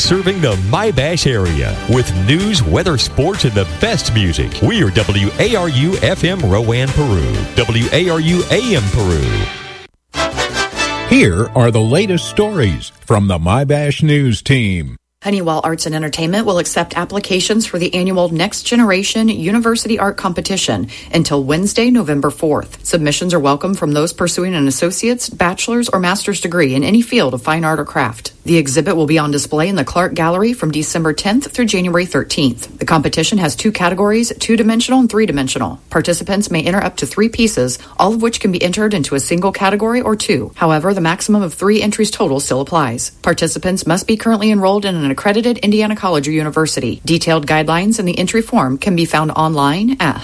serving the My-Bash area with news, weather, sports, and the best music. We are WARU FM Rowan, Peru. WARU AM Peru. Here are the latest stories from the My-Bash News team. Honeywell Arts and Entertainment will accept applications for the annual Next Generation University Art Competition until Wednesday, November 4th. Submissions are welcome from those pursuing an associate's, bachelor's, or master's degree in any field of fine art or craft. The exhibit will be on display in the Clark Gallery from December 10th through January 13th. The competition has two categories, two-dimensional and three-dimensional. Participants may enter up to 3 pieces, all of which can be entered into a single category or 2. However, the maximum of 3 entries total still applies. Participants must be currently enrolled in an accredited Indiana college or university. Detailed guidelines in the entry form can be found online at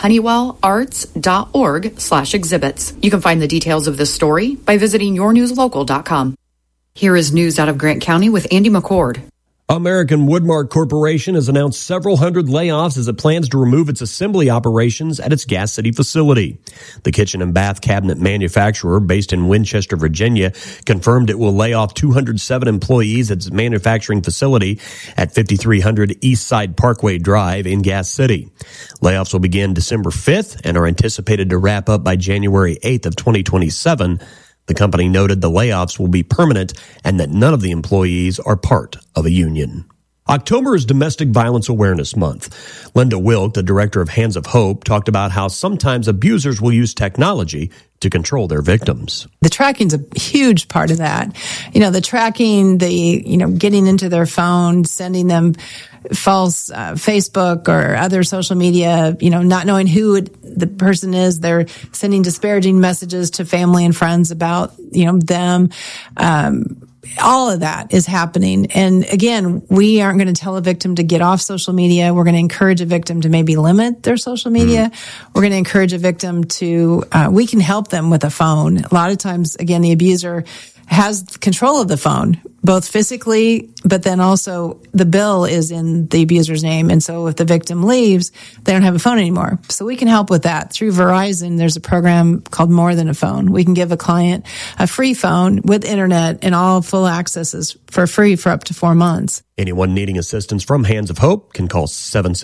honeywellarts.org/exhibits. You can find the details of this story by visiting yournewslocal.com. Here is news out of Grant County with Andy McCord. American Woodmark Corporation has announced several hundred layoffs as it plans to remove its assembly operations at its Gas City facility. The kitchen and bath cabinet manufacturer, based in Winchester, Virginia, confirmed it will lay off 207 employees at its manufacturing facility at 5300 East Side Parkway Drive in Gas City. Layoffs will begin December 5th and are anticipated to wrap up by January 8th of 2027. The company noted the layoffs will be permanent and that none of the employees are part of a union. October is Domestic Violence Awareness Month. Linda Wilk, the director of Hands of Hope, talked about how sometimes abusers will use technology to control their victims. The tracking's a huge part of that. The tracking, getting into their phone, sending them false Facebook or other social media, not knowing who the person is. They're sending disparaging messages to family and friends about, them. All of that is happening. And again, we aren't going to tell a victim to get off social media. We're going to encourage a victim to maybe limit their social media. We're going to encourage a victim to, we can help them with a phone. A lot of times, again, the abuser has control of the phone, both physically, but then also the bill is in the abuser's name. And so if the victim leaves, they don't have a phone anymore. So we can help with that. Through Verizon, there's a program called More Than a Phone. We can give a client a free phone with internet and all full accesses for free for up to 4 months. Anyone needing assistance from Hands of Hope can call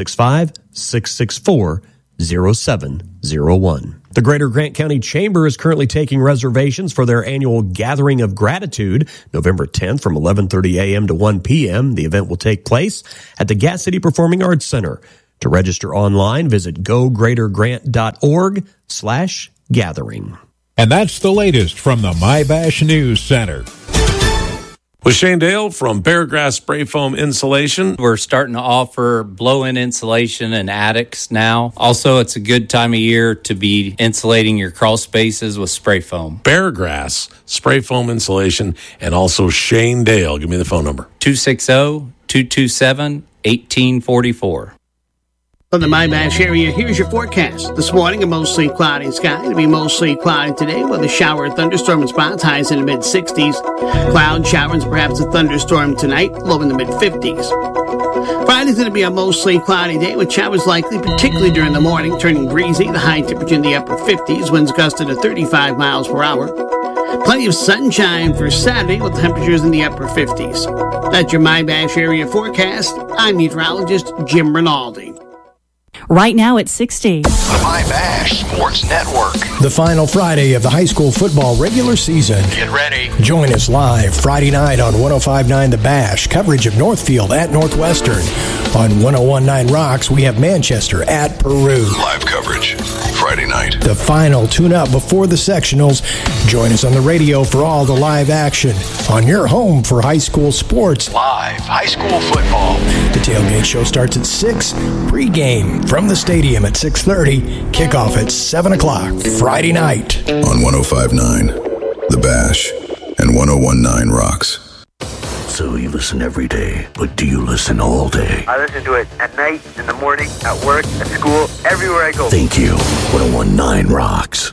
765-664-0701. The Greater Grant County Chamber is currently taking reservations for their annual Gathering of Gratitude, November 10th from 11:30 a.m. to 1 p.m. The event will take place at the Gas City Performing Arts Center. To register online, visit gogreatergrant.org/gathering. And that's the latest from the My-Bash News Center. With Shane Dale from Beargrass Spray Foam Insulation. We're starting to offer blow-in insulation in attics now. Also, it's a good time of year to be insulating your crawl spaces with spray foam. Beargrass Spray Foam Insulation, and also Shane Dale. Give me the phone number. 260-227-1844. From the My-Bash area, here's your forecast. This morning, a mostly cloudy sky. It'll be mostly cloudy today with a shower or thunderstorm in spots, highs in the mid-60s. Cloud showers, perhaps a thunderstorm tonight, low in the mid-50s. Friday's going to be a mostly cloudy day with showers likely, particularly during the morning, turning breezy. The high temperature in the upper 50s, winds gusting to 35 miles per hour. Plenty of sunshine for Saturday with temperatures in the upper 50s. That's your My-Bash area forecast. I'm meteorologist Jim Rinaldi. Right now at 60. The My-Bash Sports Network. The final Friday of the high school football regular season. Get ready. Join us live Friday night on 105.9 The Bash. Coverage of Northfield at Northwestern. On 101.9 Rocks, we have Manchester at Peru. Live coverage Friday night. The final tune-up before the sectionals. Join us on the radio for all the live action. On your home for high school sports. Live high school football. The tailgate show starts at 6. Pre-game from the stadium at 6:30. Kickoff at 7 o'clock Friday night. On 105.9 The Bash and 101.9 Rocks. So you listen every day, but do you listen all day? I listen to it at night, in the morning, at work, at school, everywhere I go. Thank you. 101.9 Rocks.